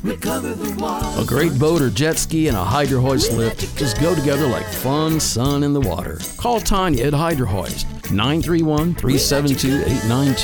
A great boat or jet ski and a Hydro Hoist lift just go together like fun sun in the water. Call Tanya at Hydro Hoist, 931-372-8922.